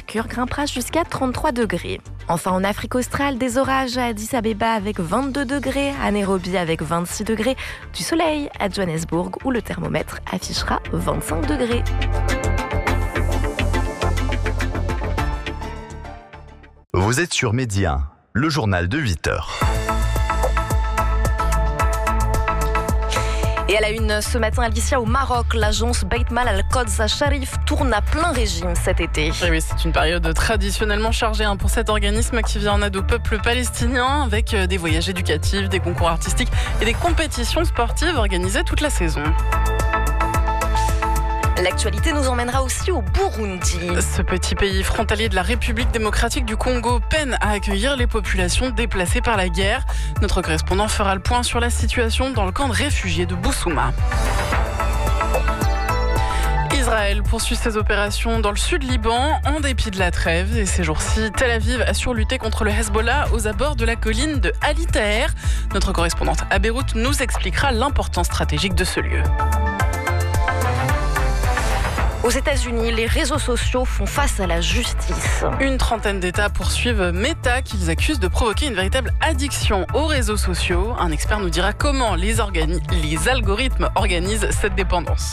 Mercure grimpera jusqu'à 33 degrés. Enfin, en Afrique australe, des orages à Addis Abeba avec 22 degrés, à Nairobi avec 26 degrés, du soleil à Johannesburg où le thermomètre affichera 25 degrés. Vous êtes sur Média, le journal de 8h. Et à la une ce matin, Alicia, au Maroc, l'agence Beit Mal Al-Quds Al-Sharif tourne à plein régime cet été. Et oui, c'est une période traditionnellement chargée pour cet organisme qui vient en aide au peuple palestinien avec des voyages éducatifs, des concours artistiques et des compétitions sportives organisées toute la saison. L'actualité nous emmènera aussi au Burundi. Ce petit pays frontalier de la République démocratique du Congo peine à accueillir les populations déplacées par la guerre. Notre correspondant fera le point sur la situation dans le camp de réfugiés de Bousouma. Israël poursuit ses opérations dans le sud Liban en dépit de la trêve. Et ces jours-ci, Tel Aviv assure lutter contre le Hezbollah aux abords de la colline de Ali Taher. Notre correspondante à Beyrouth nous expliquera l'importance stratégique de ce lieu. Aux États-Unis, les réseaux sociaux font face à la justice. Une trentaine d'États poursuivent Meta qu'ils accusent de provoquer une véritable addiction aux réseaux sociaux. Un expert nous dira comment les algorithmes organisent cette dépendance.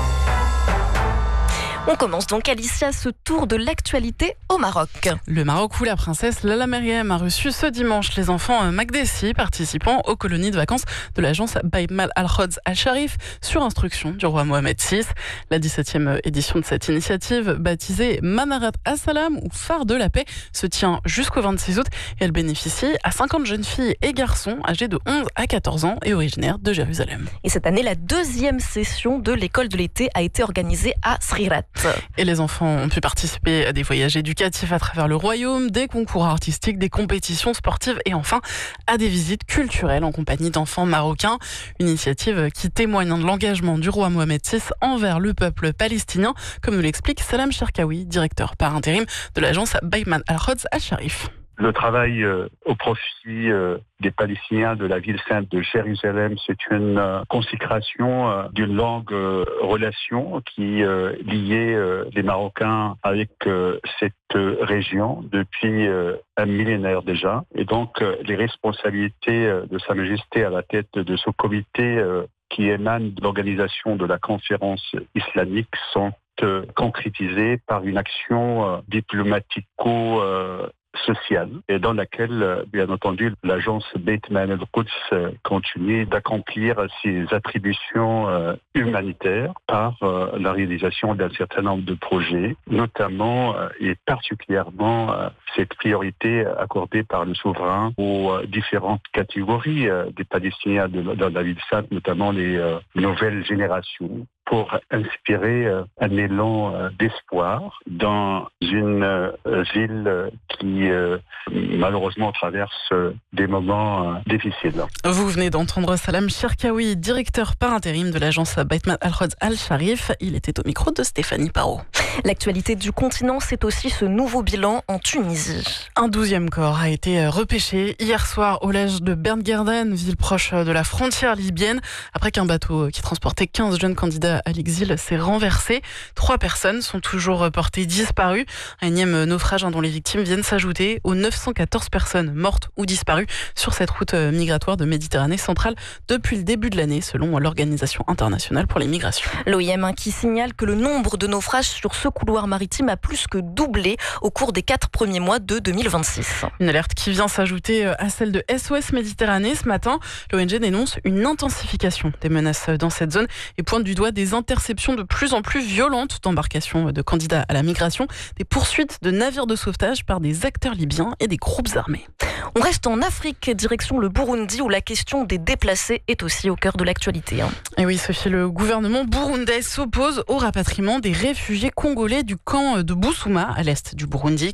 On commence donc, Alicia, ce tour de l'actualité au Maroc. Le Maroc où la princesse Lala Meriem a reçu ce dimanche les enfants Makdessi participant aux colonies de vacances de l'agence Beit Mal Al-Quds Al-Sharif sur instruction du roi Mohamed VI. La 17e édition de cette initiative, baptisée Manarat As-Salam ou Phare de la paix, se tient jusqu'au 26 août et elle bénéficie à 50 jeunes filles et garçons âgés de 11 à 14 ans et originaires de Jérusalem. Et cette année, la deuxième session de l'école de l'été a été organisée à Srirat. Et les enfants ont pu participer à des voyages éducatifs à travers le royaume, des concours artistiques, des compétitions sportives et enfin à des visites culturelles en compagnie d'enfants marocains. Une initiative qui témoigne de l'engagement du roi Mohamed VI envers le peuple palestinien, comme nous l'explique Salam Cherkaoui, directeur par intérim de l'agence Beit Mal Al-Quds Al-Sharif. Le travail au profit des Palestiniens de la ville sainte de Jérusalem, c'est une consécration d'une longue relation qui liait les Marocains avec cette région depuis un millénaire déjà. Et donc les responsabilités de Sa Majesté à la tête de ce comité qui émane de l'organisation de la conférence islamique sont concrétisées par une action diplomatico sociale et dans laquelle, bien entendu, l'agence Beit Mal Al-Quds continue d'accomplir ses attributions humanitaires par la réalisation d'un certain nombre de projets, notamment et particulièrement cette priorité accordée par le souverain aux différentes catégories des Palestiniens dans la ville sainte, notamment les nouvelles générations, pour inspirer un élan d'espoir dans une ville qui malheureusement traverse des moments difficiles. Vous venez d'entendre Salam Cherkaoui, directeur par intérim de l'agence Beit Mal Al-Quds Al-Sharif. Il était au micro de Stéphanie Parot. L'actualité du continent, c'est aussi ce nouveau bilan en Tunisie. Un 12e corps a été repêché hier soir au large de Berngerdane, ville proche de la frontière libyenne, après qu'un bateau qui transportait 15 jeunes candidats à l'exil s'est renversé. 3 personnes sont toujours portées disparues. Un énième naufrage dont les victimes viennent s'ajouter aux 914 personnes mortes ou disparues sur cette route migratoire de Méditerranée centrale depuis le début de l'année, selon l'Organisation internationale pour les migrations. L'OIM qui signale que le nombre de naufrages sur ce couloir maritime a plus que doublé au cours des 4 premiers mois de 2026. Une alerte qui vient s'ajouter à celle de SOS Méditerranée. Ce matin, l'ONG dénonce une intensification des menaces dans cette zone et pointe du doigt des interceptions de plus en plus violentes d'embarcations de candidats à la migration, des poursuites de navires de sauvetage par des acteurs libyens et des groupes armés. On reste en Afrique, direction le Burundi, où la question des déplacés est aussi au cœur de l'actualité. Et oui, Sophie, le gouvernement burundais s'oppose au rapatriement des réfugiés congolais du camp de Bousouma, à l'est du Burundi,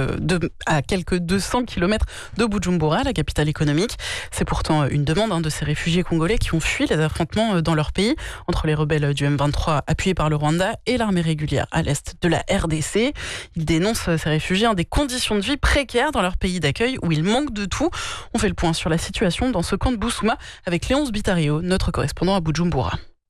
à quelques 200 km de Bujumbura, la capitale économique. C'est pourtant une demande de ces réfugiés congolais qui ont fui les affrontements dans leur pays, entre les rebelles du M23 appuyés par le Rwanda et l'armée régulière à l'est de la RDC. Ils dénoncent, ces réfugiés, des conditions de vie précaires dans leur pays d'accueil où il manque de tout. On fait le point sur la situation dans ce camp de Bousouma avec Léonce Bitario, notre correspondant à Bujumbura.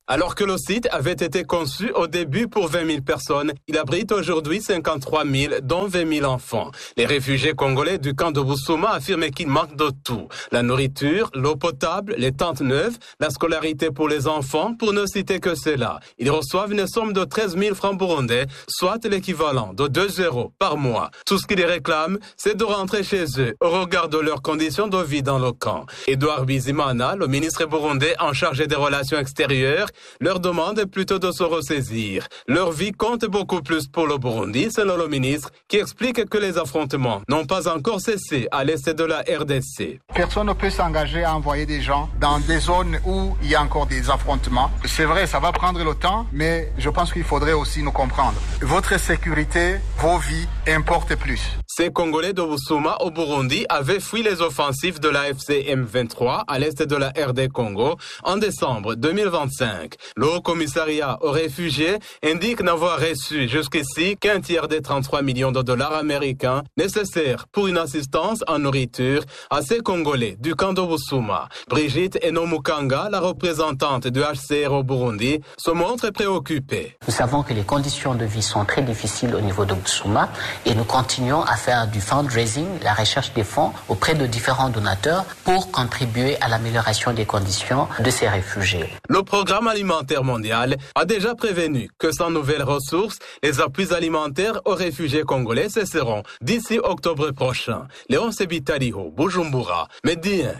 Alors que le site avait été conçu au début pour 20 000 personnes, il abrite aujourd'hui 53 000, dont 20 000 enfants. Les réfugiés congolais du camp de Bousouma affirment qu'il manque de tout. La nourriture, l'eau potable, les tentes neuves, la scolarité pour les enfants, pour ne citer que cela. Ils reçoivent une somme de 13 000 francs burundais, soit l'équivalent de 2 € par mois. Tout ce qu'ils réclament, c'est de rentrer chez eux, au regard de leurs conditions de vie dans le camp. Edouard Bizimana, le ministre burundais en charge des relations extérieures, leur demande plutôt de se ressaisir. Leur vie compte beaucoup plus pour le Burundi, selon le ministre, qui explique que les affrontements n'ont pas encore cessé à l'est de la RDC. Personne ne peut s'engager à envoyer des gens dans des zones où il y a encore des affrontements. C'est vrai, ça va prendre le temps, mais je pense qu'il faudrait aussi nous comprendre. Votre sécurité, vos vies importent plus. Ces Congolais de Bousouma au Burundi avaient fui les offensives de la FCM 23 à l'est de la RD Congo en décembre 2025. Le Haut Commissariat aux réfugiés indique n'avoir reçu jusqu'ici qu'un tiers des 33 millions de dollars américains nécessaires pour une assistance en nourriture à ces Congolais du camp de Bousouma. Brigitte Enomukanga, la représentante du HCR au Burundi, se montre préoccupée. Nous savons que les conditions de vie sont très difficiles au niveau de Bousouma et nous continuons à faire du fundraising, la recherche des fonds auprès de différents donateurs pour contribuer à l'amélioration des conditions de ces réfugiés. Le programme alimentaire mondial a déjà prévenu que sans nouvelles ressources, les appuis alimentaires aux réfugiés congolais cesseront d'ici octobre prochain. Léon Sebitaliho, Bujumbura, Médien.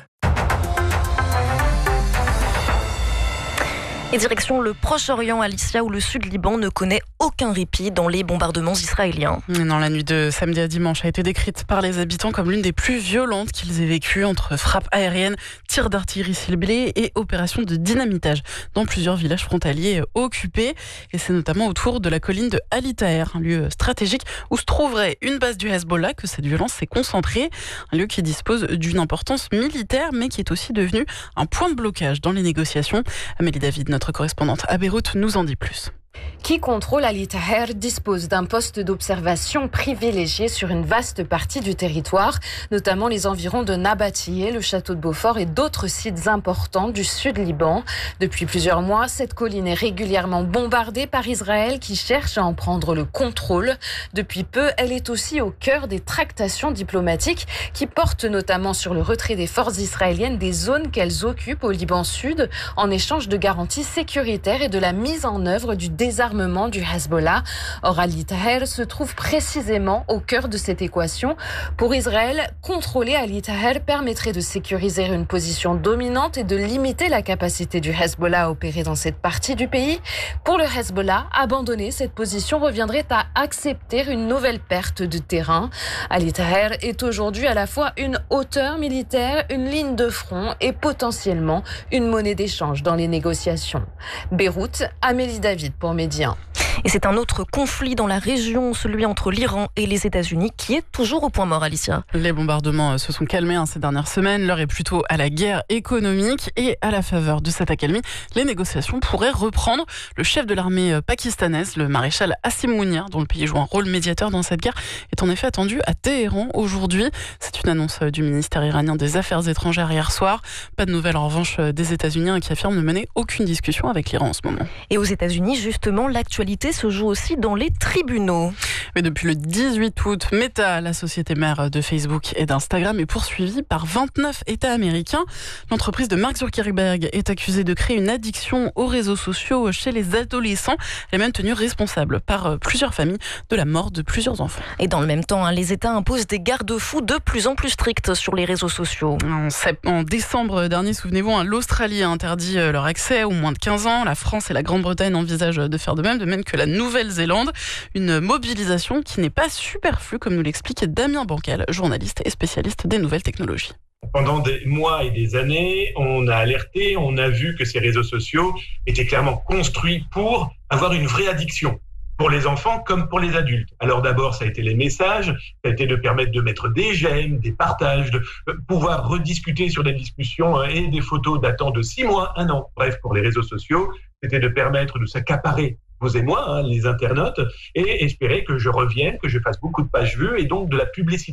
Et direction le Proche-Orient, Alicia, où le Sud-Liban ne connaît aucun répit dans les bombardements israéliens. Non, la nuit de samedi à dimanche a été décrite par les habitants comme l'une des plus violentes qu'ils aient vécues, entre frappes aériennes, tirs d'artillerie ciblés et opérations de dynamitage dans plusieurs villages frontaliers occupés. Et c'est notamment autour de la colline de Ali Taher, un lieu stratégique où se trouverait une base du Hezbollah que cette violence s'est concentrée. Un lieu qui dispose d'une importance militaire, mais qui est aussi devenu un point de blocage dans les négociations. Amélie David, notre correspondante à Beyrouth, nous en dit plus. Qui contrôle Ali Taher dispose d'un poste d'observation privilégié sur une vaste partie du territoire, notamment les environs de Nabatieh, le château de Beaufort et d'autres sites importants du Sud-Liban. Depuis plusieurs mois, cette colline est régulièrement bombardée par Israël qui cherche à en prendre le contrôle. Depuis peu, elle est aussi au cœur des tractations diplomatiques qui portent notamment sur le retrait des forces israéliennes des zones qu'elles occupent au Liban Sud en échange de garanties sécuritaires et de la mise en œuvre du désarmement du Hezbollah. Or, Ali Taher se trouve précisément au cœur de cette équation. Pour Israël, contrôler Ali Taher permettrait de sécuriser une position dominante et de limiter la capacité du Hezbollah à opérer dans cette partie du pays. Pour le Hezbollah, abandonner cette position reviendrait à accepter une nouvelle perte de terrain. Ali Taher est aujourd'hui à la fois une hauteur militaire, une ligne de front et potentiellement une monnaie d'échange dans les négociations. Beyrouth, Amélie David pour Médien. Et c'est un autre conflit dans la région, celui entre l'Iran et les États-Unis, qui est toujours au point mort, Alicia. Les bombardements se sont calmés ces dernières semaines. L'heure est plutôt à la guerre économique et à la faveur de cette accalmie, les négociations pourraient reprendre. Le chef de l'armée pakistanaise, le maréchal Asim Munir, dont le pays joue un rôle médiateur dans cette guerre, est en effet attendu à Téhéran aujourd'hui. C'est une annonce du ministère iranien des Affaires étrangères hier soir. Pas de nouvelles en revanche des États-Unis qui affirment ne mener aucune discussion avec l'Iran en ce moment. Et aux États-Unis, justement, l'actualité se joue aussi dans les tribunaux. Mais depuis le 18 août, Meta, la société mère de Facebook et d'Instagram, est poursuivie par 29 États américains. L'entreprise de Mark Zuckerberg est accusée de créer une addiction aux réseaux sociaux chez les adolescents. Elle est même tenue responsable par plusieurs familles de la mort de plusieurs enfants. Et dans le même temps, les États imposent des garde-fous de plus en plus stricts sur les réseaux sociaux. En décembre dernier, souvenez-vous, l'Australie a interdit leur accès aux moins de 15 ans. La France et la Grande-Bretagne envisagent de faire de même que la Nouvelle-Zélande. Une mobilisation qui n'est pas superflue, comme nous l'explique Damien Bancal, journaliste et spécialiste des nouvelles technologies. Pendant des mois et des années, on a alerté, on a vu que ces réseaux sociaux étaient clairement construits pour avoir une vraie addiction, pour les enfants comme pour les adultes. Alors d'abord, ça a été les messages, ça a été de permettre de mettre des j'aime, des partages, de pouvoir rediscuter sur des discussions et des photos datant de 6 mois, 1 an. Bref, pour les réseaux sociaux, c'était de permettre de s'accaparer, vous et moi, les internautes, et espérer que je revienne, que je fasse beaucoup de pages vues et donc de la publicité.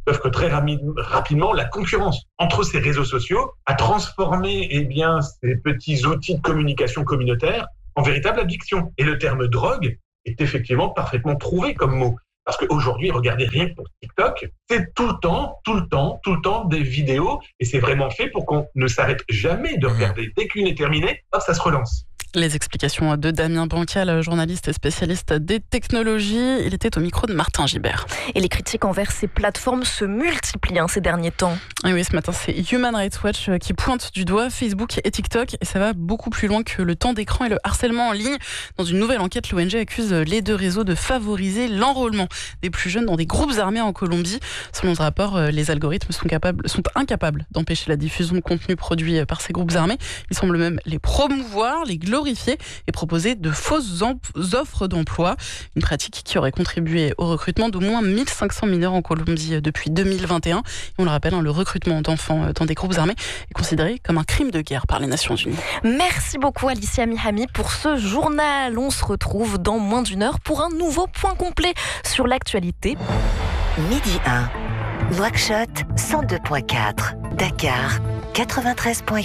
Sauf que très rapidement, la concurrence entre ces réseaux sociaux a transformé ces petits outils de communication communautaire en véritable addiction. Et le terme drogue est effectivement parfaitement trouvé comme mot. Parce qu'aujourd'hui, regardez rien que pour TikTok, c'est tout le temps des vidéos et c'est vraiment fait pour qu'on ne s'arrête jamais de regarder. Dès qu'une est terminée, hop, ça se relance. Les explications de Damien Bancal, journaliste et spécialiste des technologies. Il était au micro de Martin Gibert. Et les critiques envers ces plateformes se multiplient ces derniers temps. Et oui, ce matin, c'est Human Rights Watch qui pointe du doigt Facebook et TikTok. Et ça va beaucoup plus loin que le temps d'écran et le harcèlement en ligne. Dans une nouvelle enquête, l'ONG accuse les deux réseaux de favoriser l'enrôlement des plus jeunes dans des groupes armés en Colombie. Selon ce rapport, les algorithmes sont incapables d'empêcher la diffusion de contenus produits par ces groupes armés. Ils semblent même les promouvoir, les glorifier et proposer de fausses offres d'emploi. Une pratique qui aurait contribué au recrutement d'au moins 1500 mineurs en Colombie depuis 2021. Et on le rappelle, le recrutement d'enfants dans des groupes armés est considéré comme un crime de guerre par les Nations Unies. Merci beaucoup Alicia Mihami pour ce journal. On se retrouve dans moins d'une heure pour un nouveau point complet sur l'actualité. Midi 1, Nouakchott 102.4, Dakar 93.4.